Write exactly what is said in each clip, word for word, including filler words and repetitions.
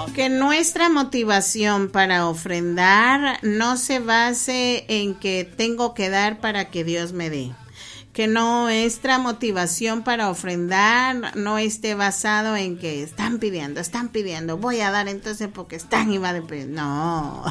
Que nuestra motivación para ofrendar no se base en que tengo que dar para que Dios me dé. Que nuestra motivación para ofrendar no esté basado en que están pidiendo, están pidiendo, voy a dar entonces porque están y van a pedir. No.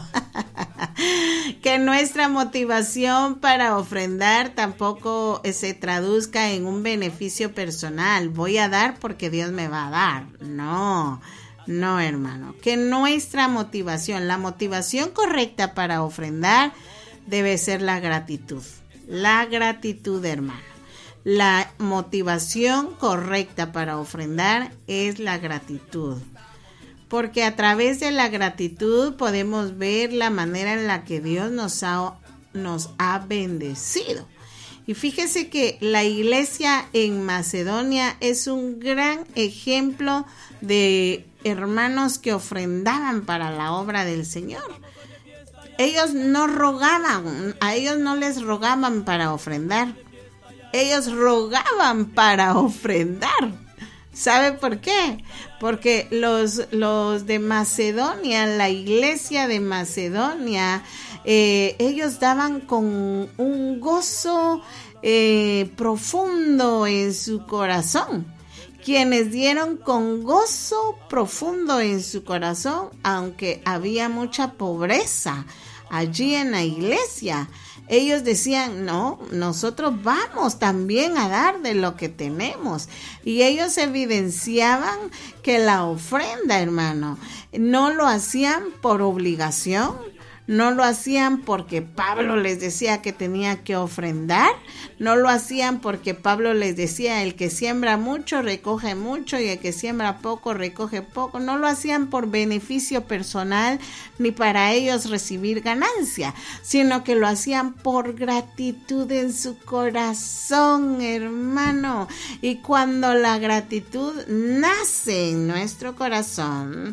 Que nuestra motivación para ofrendar tampoco se traduzca en un beneficio personal. Voy a dar porque Dios me va a dar. No. No, hermano, que nuestra motivación, la motivación correcta para ofrendar debe ser la gratitud. La gratitud, hermano. La motivación correcta para ofrendar es la gratitud. Porque a través de la gratitud podemos ver la manera en la que Dios nos ha, nos ha bendecido. Y fíjese que la iglesia en Macedonia es un gran ejemplo de hermanos que ofrendaban para la obra del Señor. Ellos no rogaban, a ellos no les rogaban para ofrendar. Ellos rogaban para ofrendar. ¿Sabe por qué? Porque los, los de Macedonia, la iglesia de Macedonia, eh, ellos daban con un gozo eh, profundo en su corazón. Quienes dieron con gozo profundo en su corazón, aunque había mucha pobreza allí en la iglesia. Ellos decían, no, nosotros vamos también a dar de lo que tenemos. Y ellos evidenciaban que la ofrenda, hermano, no lo hacían por obligación, no lo hacían porque Pablo les decía que tenía que ofrendar, no lo hacían porque Pablo les decía, el que siembra mucho recoge mucho y el que siembra poco recoge poco. No lo hacían por beneficio personal ni para ellos recibir ganancia, sino que lo hacían por gratitud en su corazón, hermano. Y cuando la gratitud nace en nuestro corazón,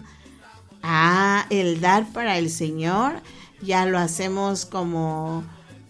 ah, el dar para el Señor, ya lo hacemos como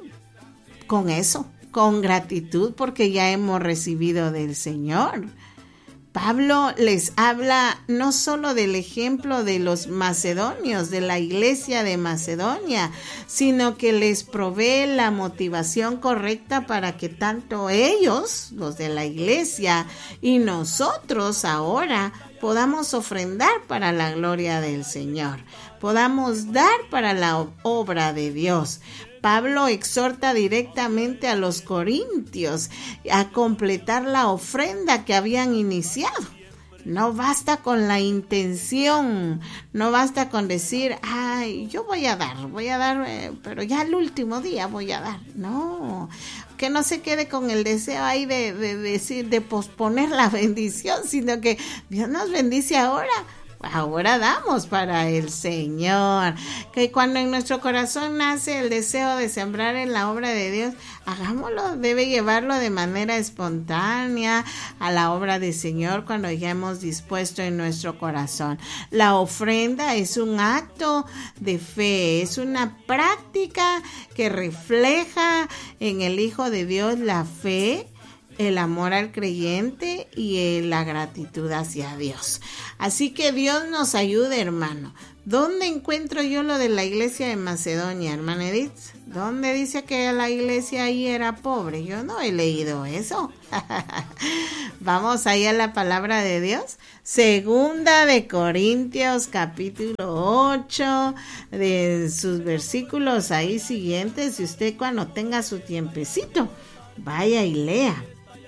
con eso, con gratitud, porque ya hemos recibido del Señor. Pablo les habla no solo del ejemplo de los macedonios, de la iglesia de Macedonia, sino que les provee la motivación correcta para que tanto ellos, los de la iglesia, y nosotros ahora podamos ofrendar para la gloria del Señor, podamos dar para la obra de Dios. Pablo exhorta directamente a los corintios a completar la ofrenda que habían iniciado. No basta con la intención, no basta con decir, ay, yo voy a dar, voy a dar, eh, pero ya el último día voy a dar. No, que no se quede con el deseo ahí de, de, de decir, de posponer la bendición, sino que Dios nos bendice ahora. Ahora damos para el Señor. Que cuando en nuestro corazón nace el deseo de sembrar en la obra de Dios, hagámoslo, debe llevarlo de manera espontánea a la obra del Señor cuando ya hemos dispuesto en nuestro corazón. La ofrenda es un acto de fe, es una práctica que refleja en el Hijo de Dios la fe, el amor al creyente y la gratitud hacia Dios. Así que Dios nos ayude, hermano. ¿Dónde encuentro yo lo de la iglesia de Macedonia, hermana Edith? ¿Dónde dice que la iglesia ahí era pobre? Yo no he leído eso. Vamos ahí a la palabra de Dios. Segunda de Corintios, capítulo ocho, de sus versículos ahí siguientes. Y usted cuando tenga su tiempecito, vaya y lea.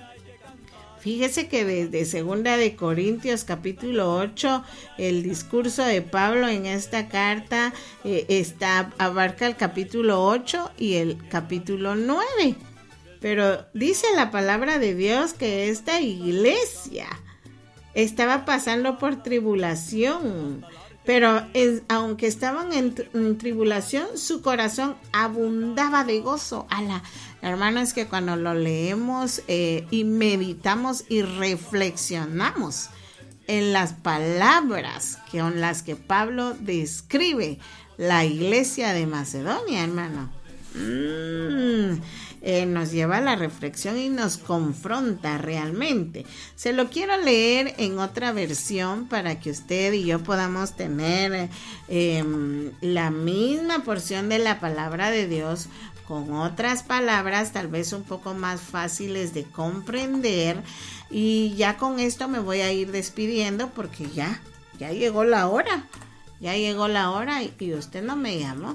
Fíjese que desde Segunda de Corintios capítulo ocho, el discurso de Pablo en esta carta eh, está, abarca el capítulo ocho y el capítulo nueve. Pero dice la palabra de Dios que esta iglesia estaba pasando por tribulación. Pero es, aunque estaban en, en tribulación, su corazón abundaba de gozo. Ala, hermano, es que cuando lo leemos eh, y meditamos y reflexionamos en las palabras que, con las que Pablo describe la iglesia de Macedonia, hermano, mmm, eh, nos lleva a la reflexión y nos confronta realmente. Se lo quiero leer en otra versión para que usted y yo podamos tener eh, la misma porción de la palabra de Dios, con otras palabras tal vez un poco más fáciles de comprender. Y ya con esto me voy a ir despidiendo porque ya, ya llegó la hora. Ya llegó la hora y, y usted no me llamó.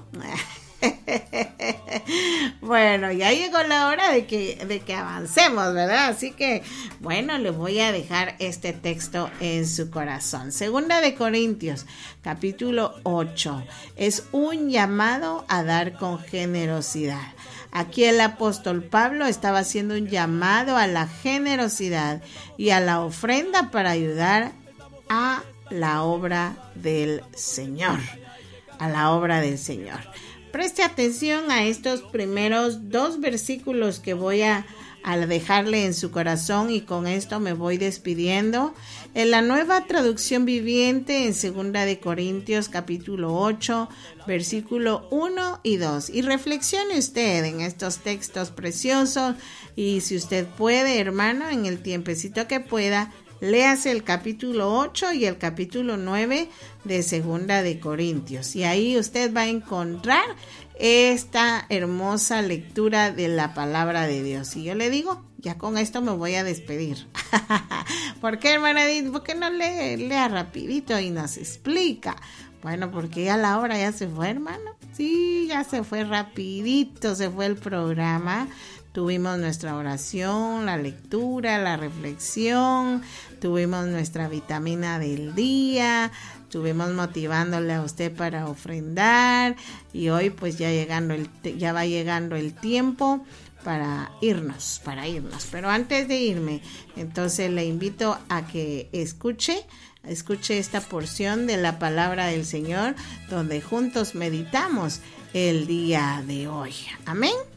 Bueno, ya llegó la hora de que, de que avancemos, ¿verdad? Así que, bueno, le voy a dejar este texto en su corazón. Segunda de Corintios, capítulo ocho. Es un llamado a dar con generosidad. Aquí el apóstol Pablo estaba haciendo un llamado a la generosidad y a la ofrenda para ayudar a la obra del Señor, a la obra del Señor. Preste atención a estos primeros dos versículos que voy a, a dejarle en su corazón y con esto me voy despidiendo. En la Nueva Traducción Viviente, en Segunda de Corintios, capítulo ocho, versículo uno y dos. Y reflexione usted en estos textos preciosos y si usted puede, hermano, en el tiempecito que pueda, léase el capítulo ocho y el capítulo nueve de Segunda de Corintios y ahí usted va a encontrar esta hermosa lectura de la palabra de Dios. Y yo le digo, ya con esto me voy a despedir. ¿Por qué, hermana Edith? ¿Por qué no lee, lea rapidito y nos explica? Bueno, porque ya la hora ya se fue, hermano. Sí, ya se fue rapidito, se fue el programa. Tuvimos nuestra oración, la lectura, la reflexión, tuvimos nuestra vitamina del día, estuvimos motivándole a usted para ofrendar y hoy pues ya llegando el ya va llegando el tiempo para irnos, para irnos. Pero antes de irme, entonces le invito a que escuche, escuche esta porción de la palabra del Señor donde juntos meditamos el día de hoy. Amén.